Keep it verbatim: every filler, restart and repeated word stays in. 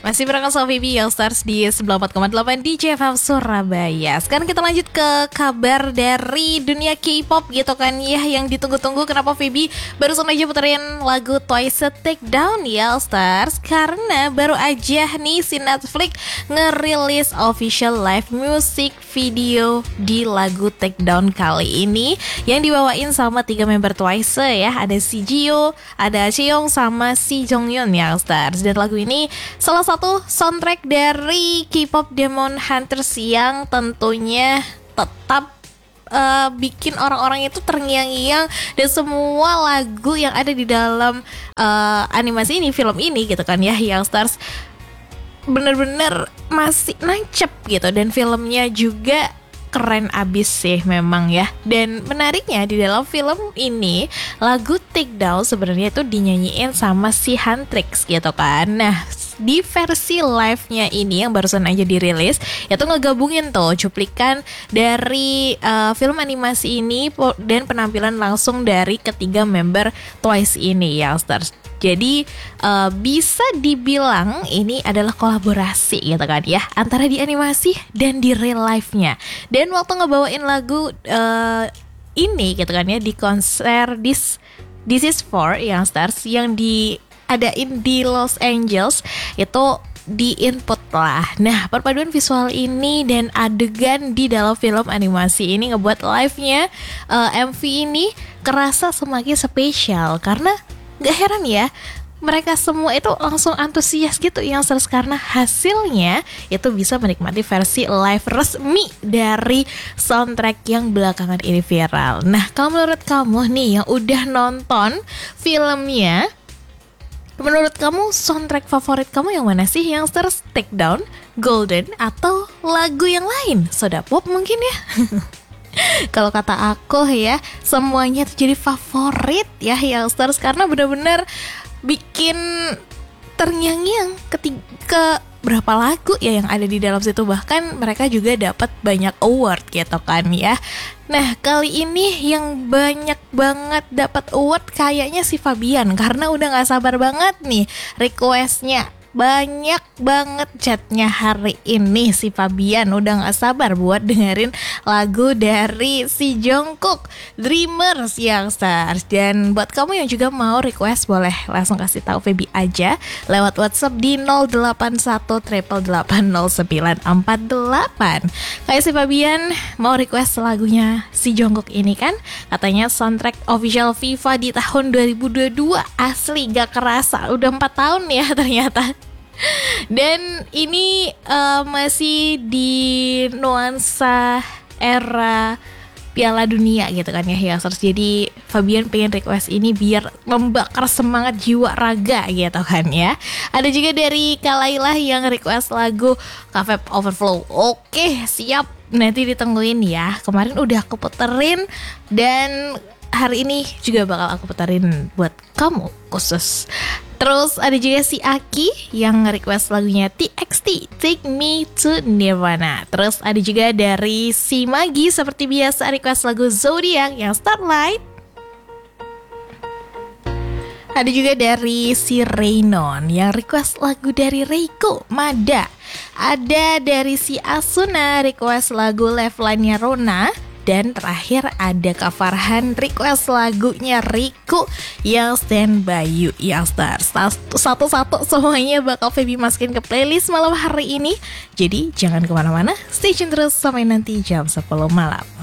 Masih bareng sama Vivi Young Stars di sembilan puluh empat koma delapan di J F M Surabaya. Sekarang kita lanjut ke kabar dari dunia K-pop gitu kan ya, yang ditunggu-tunggu. Kenapa Vivi barusan aja puterin lagu Twice Take Down ya Stars? Karena baru aja nih si Netflix ngerilis official live music video di lagu Take Down kali ini, yang dibawain sama tiga member Twice ya. Ada si Jio, ada Cheong, sama si Jonghyun ya Stars. Dan lagu ini salah satu satu soundtrack dari K-pop Demon Hunters yang tentunya tetap uh, bikin orang-orang itu terngiang-ngiang, dan semua lagu yang ada di dalam uh, animasi ini, film ini gitu kan ya, Young Stars bener-bener masih nancep gitu. Dan filmnya juga keren abis sih memang ya. Dan menariknya di dalam film ini lagu Take Down sebenarnya itu dinyanyiin sama si Huntrix gitu kan. Nah, di versi live-nya ini yang barusan aja dirilis, itu ngegabungin tuh cuplikan dari uh, film animasi ini dan penampilan langsung dari ketiga member Twice ini ya Stars. Jadi uh, bisa dibilang ini adalah kolaborasi gitu kan ya, antara di animasi dan di real life-nya. Dan waktu ngebawain lagu uh, ini gitu kan ya, di konser This This Is For Young Stars yang di adain di Los Angeles, itu di input lah. Nah, perpaduan visual ini dan adegan di dalam film animasi ini ngebuat live-nya uh, M V ini kerasa semakin spesial. Karena gak heran ya, mereka semua itu langsung antusias gitu yang Stars, karena hasilnya itu bisa menikmati versi live resmi dari soundtrack yang belakangan ini viral. Nah, kalau menurut kamu nih yang udah nonton filmnya, menurut kamu soundtrack favorit kamu yang mana sih? Yang Stars, Take Down, Golden, atau lagu yang lain? Soda Pop mungkin ya? Kalau kata aku ya, semuanya tuh jadi favorit ya Young Stars, karena benar-benar bikin terngiang-ngiang ketika berapa lagu ya yang ada di dalam situ. Bahkan mereka juga dapat banyak award gitu kan ya. Nah, kali ini yang banyak banget dapat award kayaknya si Fabian, karena udah gak sabar banget nih requestnya. Banyak banget chatnya hari ini si Fabian, udah gak sabar buat dengerin lagu dari si Jungkook, Dreamers Young Stars. Dan buat kamu yang juga mau request, boleh langsung kasih tahu Feby aja lewat WhatsApp di nol delapan satu delapan delapan nol sembilan empat delapan. Kayak si Fabian mau request lagunya si Jungkook ini kan, katanya soundtrack official FIFA di tahun dua ribu dua puluh dua. Asli gak kerasa udah empat tahun ya ternyata. Dan ini uh, masih di nuansa era Piala Dunia gitu kan ya Youngsters. Jadi Fabian pengen request ini biar membakar semangat jiwa raga gitu kan ya. Ada juga dari Kalailah yang request lagu Cafe Overflow. Oke, siap, nanti ditungguin ya. Kemarin udah aku puterin dan hari ini juga bakal aku puterin buat kamu khusus. Terus ada juga si Aki yang request lagunya T X T, Take Me to Nirvana. Terus ada juga dari si Magi seperti biasa request lagu Zodiac yang Starlight. Ada juga dari si Raynon yang request lagu dari Reiko, Mada. Ada dari si Asuna request lagu Left Line-nya Rona. Dan terakhir ada Kak Farhan request lagunya Riku yang Stand By You Young Stars. Satu-satu semuanya bakal Feby masukin ke playlist malam hari ini. Jadi jangan kemana-mana, stay tune terus sampai nanti jam sepuluh malam.